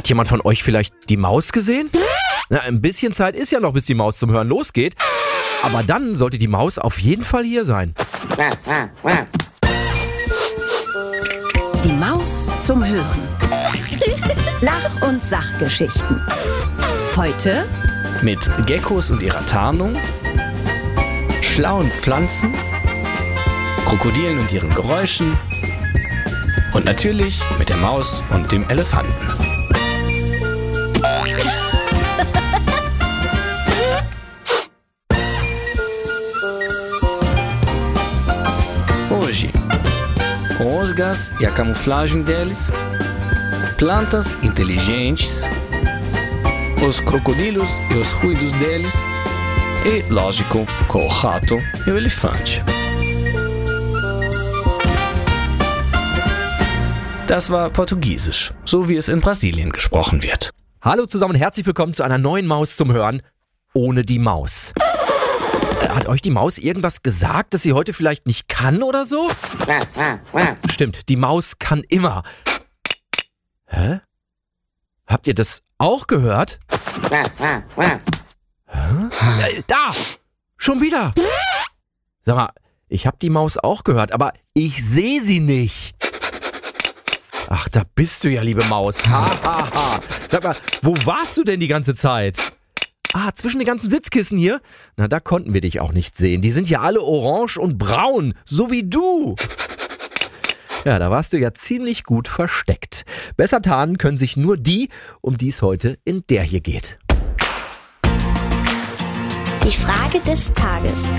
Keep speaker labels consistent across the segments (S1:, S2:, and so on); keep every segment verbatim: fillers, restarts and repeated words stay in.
S1: Hat jemand von euch vielleicht die Maus gesehen? Na, ein bisschen Zeit ist ja noch, bis die Maus zum Hören losgeht. Aber dann sollte die Maus auf jeden Fall hier sein.
S2: Die Maus zum Hören. Lach- und Sachgeschichten. Heute
S3: mit Geckos und ihrer Tarnung, schlauen Pflanzen, Krokodilen und ihren Geräuschen und natürlich mit der Maus und dem Elefanten. Hoje, rosgas e a camuflagem deles, plantas inteligentes, os crocodilos e os ruídos deles e, lógico, com o rato e o elefante. Das war Portugiesisch, so wie es in Brasilien gesprochen wird.
S1: Hallo zusammen und herzlich willkommen zu einer neuen Maus zum Hören ohne die Maus. Äh, Hat euch die Maus irgendwas gesagt, dass sie heute vielleicht nicht kann oder so? Stimmt, die Maus kann immer. Hä? Habt ihr das auch gehört? Hä? Äh, da! Schon wieder! Sag mal, ich hab die Maus auch gehört, aber ich sehe sie nicht. Ach, da bist du ja, liebe Maus. Ha, ha, ha. Sag mal, wo warst du denn die ganze Zeit? Ah, zwischen den ganzen Sitzkissen hier? Na, da konnten wir dich auch nicht sehen. Die sind ja alle orange und braun, so wie du. Ja, da warst du ja ziemlich gut versteckt. Besser tarnen können sich nur die, um die es heute in der hier geht.
S4: Die Frage des Tages.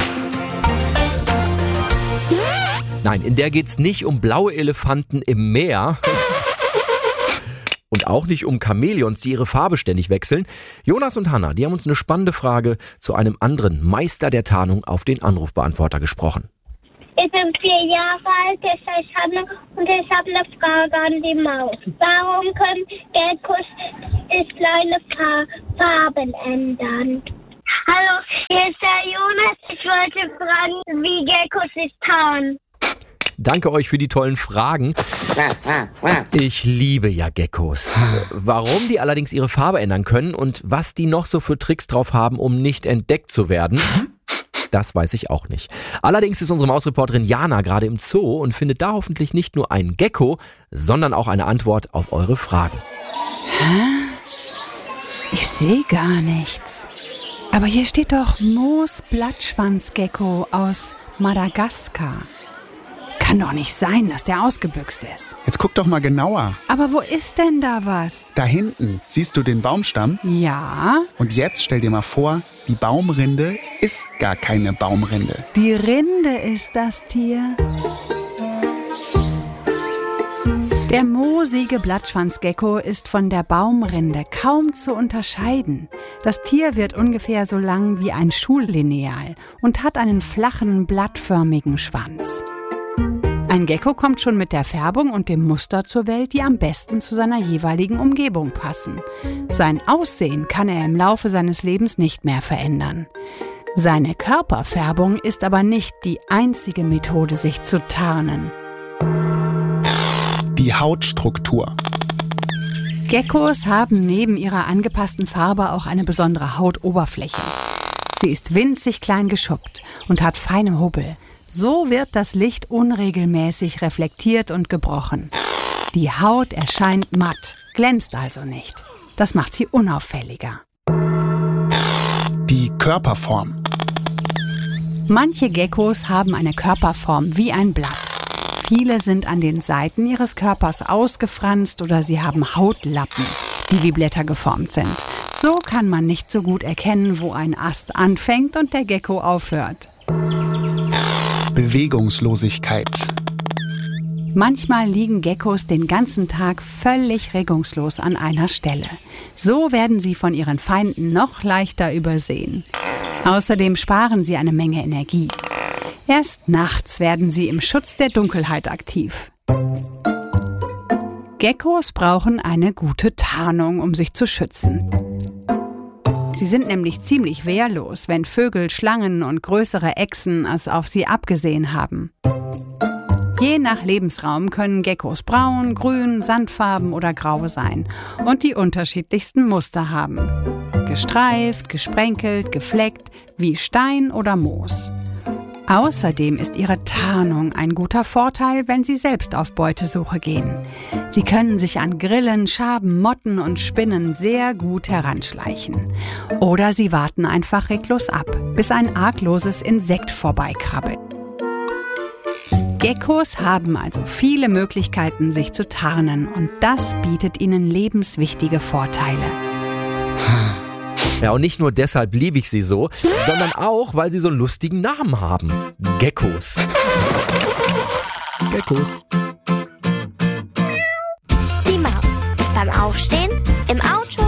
S1: Nein, in der geht's nicht um blaue Elefanten im Meer. Und auch nicht um Chamäleons, die ihre Farbe ständig wechseln. Jonas und Hannah, die haben uns eine spannende Frage zu einem anderen Meister der Tarnung auf den Anrufbeantworter gesprochen.
S5: Ich bin vier Jahre alt, ich heiße Hannah und ich habe eine Frage an die Maus. Warum können Geckos die kleine Farben ändern? Hallo, hier ist der Jonas. Ich wollte fragen, wie Geckos sich tarnen.
S1: Danke euch für die tollen Fragen. Ich liebe ja Geckos. Warum die allerdings ihre Farbe ändern können und was die noch so für Tricks drauf haben, um nicht entdeckt zu werden, das weiß ich auch nicht. Allerdings ist unsere Mausreporterin Jana gerade im Zoo und findet da hoffentlich nicht nur einen Gecko, sondern auch eine Antwort auf eure Fragen.
S6: Hä? Ich sehe gar nichts. Aber hier steht doch Moos-Blattschwanzgecko aus Madagaskar. Kann doch nicht sein, dass der ausgebüxt ist.
S7: Jetzt guck doch mal genauer.
S6: Aber wo ist denn da was?
S7: Da hinten, siehst du den Baumstamm?
S6: Ja.
S7: Und jetzt stell dir mal vor, die Baumrinde ist gar keine Baumrinde.
S6: Die Rinde ist das Tier. Der moosige Blattschwanzgecko ist von der Baumrinde kaum zu unterscheiden. Das Tier wird ungefähr so lang wie ein Schullineal und hat einen flachen, blattförmigen Schwanz. Ein Gecko kommt schon mit der Färbung und dem Muster zur Welt, die am besten zu seiner jeweiligen Umgebung passen. Sein Aussehen kann er im Laufe seines Lebens nicht mehr verändern. Seine Körperfärbung ist aber nicht die einzige Methode, sich zu tarnen.
S7: Die Hautstruktur.
S6: Geckos haben neben ihrer angepassten Farbe auch eine besondere Hautoberfläche. Sie ist winzig klein geschuppt und hat feine Hubbel. So wird das Licht unregelmäßig reflektiert und gebrochen. Die Haut erscheint matt, glänzt also nicht. Das macht sie unauffälliger.
S7: Die Körperform.
S6: Manche Geckos haben eine Körperform wie ein Blatt. Viele sind an den Seiten ihres Körpers ausgefranst oder sie haben Hautlappen, die wie Blätter geformt sind. So kann man nicht so gut erkennen, wo ein Ast anfängt und der Gecko aufhört.
S7: Bewegungslosigkeit.
S6: Manchmal liegen Geckos den ganzen Tag völlig regungslos an einer Stelle. So werden sie von ihren Feinden noch leichter übersehen. Außerdem sparen sie eine Menge Energie. Erst nachts werden sie im Schutz der Dunkelheit aktiv. Geckos brauchen eine gute Tarnung, um sich zu schützen. Sie sind nämlich ziemlich wehrlos, wenn Vögel, Schlangen und größere Echsen es auf sie abgesehen haben. Je nach Lebensraum können Geckos braun, grün, sandfarben oder grau sein und die unterschiedlichsten Muster haben. Gestreift, gesprenkelt, gefleckt, wie Stein oder Moos. Außerdem ist ihre Tarnung ein guter Vorteil, wenn sie selbst auf Beutesuche gehen. Sie können sich an Grillen, Schaben, Motten und Spinnen sehr gut heranschleichen. Oder sie warten einfach reglos ab, bis ein argloses Insekt vorbeikrabbelt. Geckos haben also viele Möglichkeiten, sich zu tarnen, und das bietet ihnen lebenswichtige Vorteile.
S1: Ja, und nicht nur deshalb liebe ich sie so, sondern auch, weil sie so einen lustigen Namen haben. Geckos. Geckos.
S4: Die Maus. Beim Aufstehen, im Auto